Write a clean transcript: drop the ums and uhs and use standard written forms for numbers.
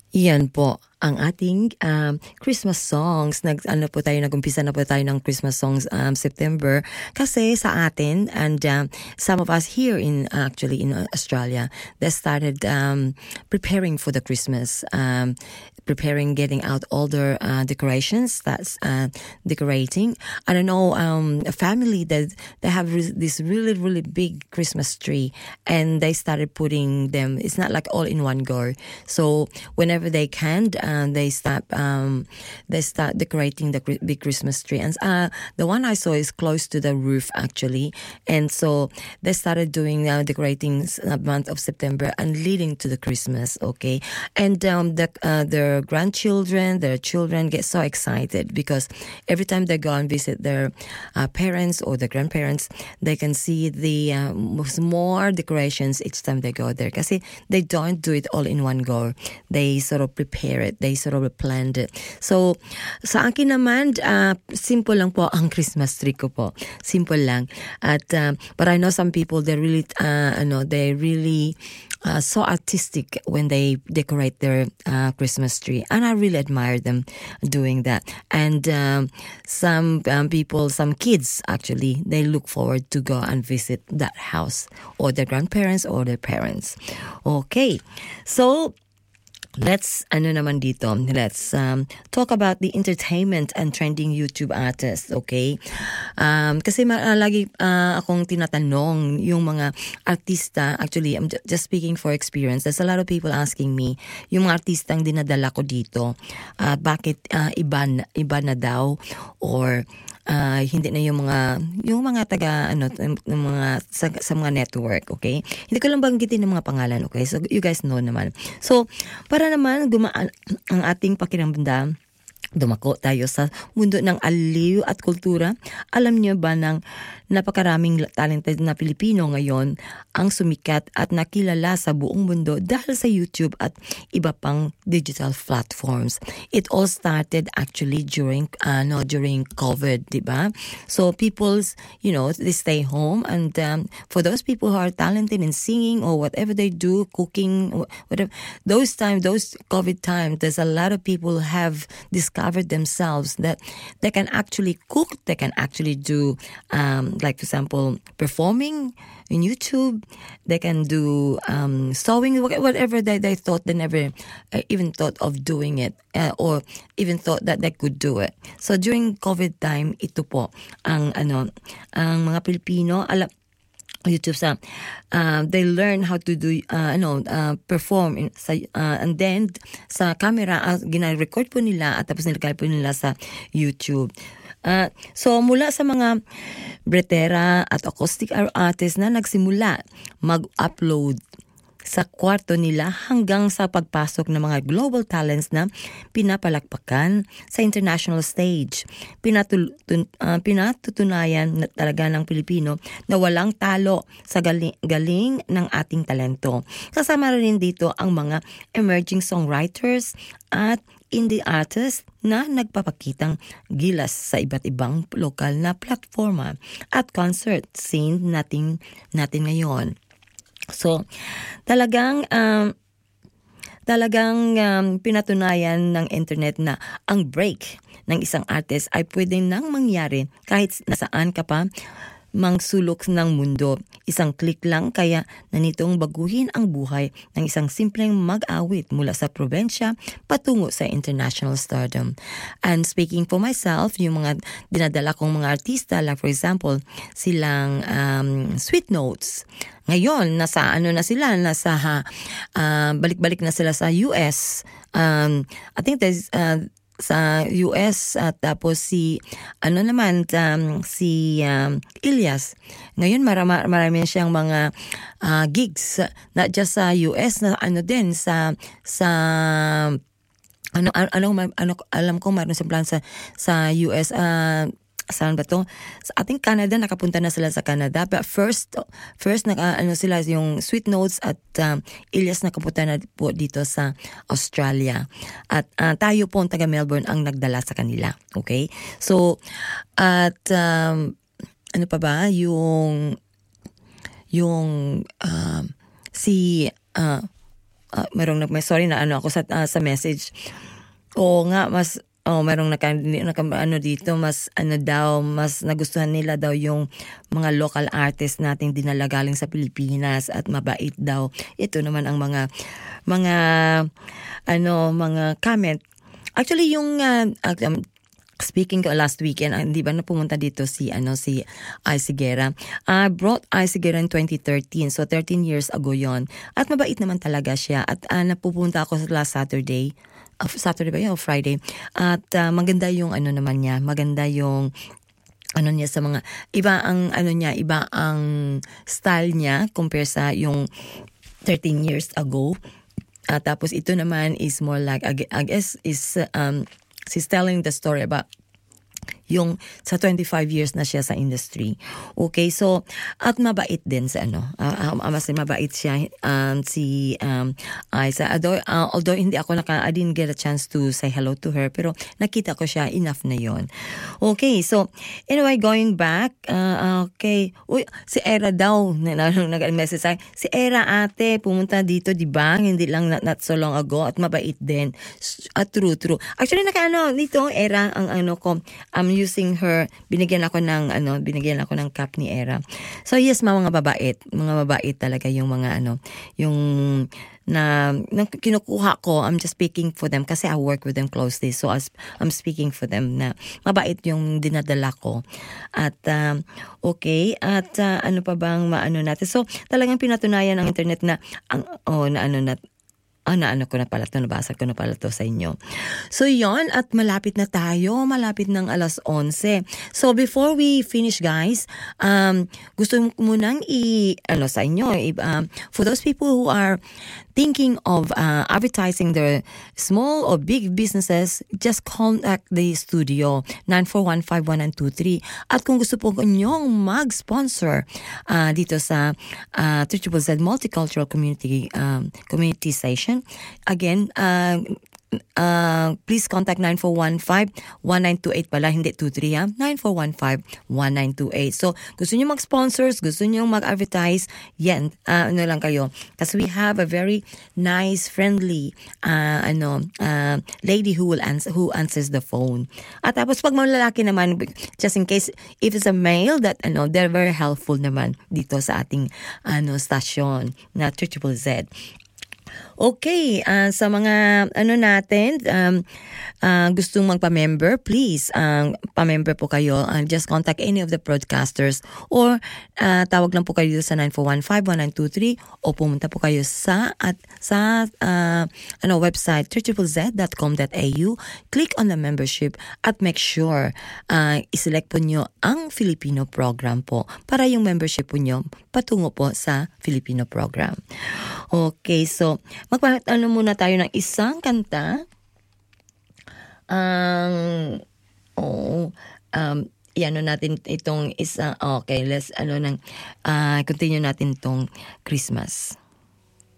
Iyan po ang ating Christmas songs. Nag-umpisa na po tayo ng Christmas songs September kasi sa atin and some of us here actually in Australia, they started preparing for the Christmas, preparing, getting out all their decorations. That's decorating. I don't know, a family that they have this really really big Christmas tree, and they started putting them. It's not like all in one go. So whenever they can, they start decorating the big Christmas tree. And the one I saw is close to the roof actually, and so they started doing decorating the month of September and leading to the Christmas. Okay, and their grandchildren, their children get so excited because every time they go and visit their parents or their grandparents, they can see the more decorations each time they go there. Kasi they don't do it all in one go. They sort of prepare it. They sort of planned it. So, sa akin naman, simple lang po ang Christmas tree ko po. Simple lang. But I know some people, they really so artistic when they decorate their Christmas tree, and I really admire them doing that. And some people, some kids actually, they look forward to go and visit that house or their grandparents or their parents. Okay, so let's talk about the entertainment and trending YouTube artists, okay? Kasi lagi akong tinatanong yung mga artista. Actually, I'm just speaking for experience. There's a lot of people asking me, yung mga artistang dinadala ko dito, bakit iba na daw, or hindi na yung mga taga mga sa mga network, okay? Hindi ko lang banggitin ng mga pangalan, okay? So you guys know naman. So para naman gumaan ang ating pakiramdam, dumako tayo sa mundo ng aliw at kultura. Alam niyo ba ng napakaraming talented na Pilipino ngayon ang sumikat at nakilala sa buong mundo dahil sa YouTube at iba pang digital platforms. It all started actually during COVID, di ba? So people's, they stay home, and for those people who are talented in singing or whatever they do, cooking, whatever, those COVID times, there's a lot of people have discovered themselves that they can actually cook, they can actually do like for example performing in YouTube, they can do sewing, whatever they thought, they never even thought of doing it, or even thought that they could do it. So during COVID time, ito po ang mga Pilipino YouTube they learn how to do perform and then sa camera gina-record po nila at tapos nilagay po nila sa YouTube. So mula sa mga bretera at acoustic artists na nagsimula mag-upload sa kwarto nila hanggang sa pagpasok ng mga global talents na pinapalakpakan sa international stage. Pinatutunayan na talaga ng Pilipino na walang talo sa galing ng ating talento. Kasama rin dito ang mga emerging songwriters at indie artists na nagpapakitang gilas sa iba't ibang lokal na platforma at concert scene natin ngayon. So, talagang pinatunayan ng internet na ang break ng isang artist ay pwede nang mangyari kahit nasaan ka pa mang sulok ng mundo. Isang click lang, kaya nanitong baguhin ang buhay ng isang simpleng mag-awit mula sa probensya patungo sa international stardom. And speaking for myself, yung mga dinadala kong mga artista, like for example, silang Sweet Notes. Ngayon, nasa balik-balik na sila sa US. I think there's sa US, at tapos si Ilyas. Ngayon marami siyang mga gigs, not just sa US, na din sa alam ko mayroon sa plan sa US. Saan ba to? Sa ating Canada, nakapunta na sila sa Canada. But first sila yung Sweet Notes at Ilyas nakapunta na po dito sa Australia. At tayo po ang taga Melbourne ang nagdala sa kanila. Okay? So, at ano pa ba? Yung si may sorry na ano ako sa message. Oo nga, merong ano dito, mas nagustuhan nila daw yung mga local artists nating dinala galing sa Pilipinas at mabait daw. Ito naman ang mga comment. Actually yung speaking ko last weekend, hindi ba pumunta dito si Ice Guerra. I brought Ice Guerra in 2013, so 13 years ago yon. At mabait naman talaga siya. At napupunta ako last Saturday ba yun o Friday. At maganda yung naman niya, maganda yung niya sa mga iba ang style niya compare sa yung 13 years ago. Tapos ito naman is more like I guess is she's telling the story about yung sa 25 years na siya sa industry. Okay, so at mabait din sa mas mabait siya si Aiza. Although hindi ako I didn't get a chance to say hello to her, pero nakita ko siya, enough na yon. Okay, so anyway, going back, okay. Uy, si Era daw nag-message sa si Era, ate, pumunta dito, di ba? Hindi lang not so long ago at mabait din. True. Actually dito Era ang ko, using her, binigyan ako ng cup ni Era. So yes, mga mabait talaga yung mga yung na kinukuha ko. I'm just speaking for them kasi I work with them closely, so I'm speaking for them na mabait yung dinadala ko. At okay, at ano pa bang natin, so talagang pinatunayan ng internet na nabasa ko na pala to sa inyo. So yon, at malapit na tayo, malapit ng 11:00. So before we finish guys, gusto ko munang sa inyo, for those people who are thinking of advertising their small or big businesses, just contact the studio 94151923. At kung gusto po nyong mag-sponsor dito sa ZZZ Multicultural Community Station, again, please contact 9415-1928 pala, hindi 23 9415-1928. So, gusto nyo mag-sponsors, gusto nyo mag-advertise, yan, lang kayo. Kasi we have a very nice, friendly, lady who answers the phone. At tapos, pag malalaki naman, just in case, if it's a male, that, they're very helpful naman dito sa ating, station na ZZZ. Okay, sa mga natin, gustong magpa-member, please, pa-member po kayo. Just contact any of the broadcasters or tawag lang po kayo dito sa 9415-1923 o pumunta po kayo sa website www.zzzz.com.au. Click on the membership at make sure iselect po nyo ang Filipino program po para yung membership po nyo patungo po sa Filipino program. Okay, so muna tayo ng isang kanta. Natin itong isa. Okay, let's continue natin itong Christmas.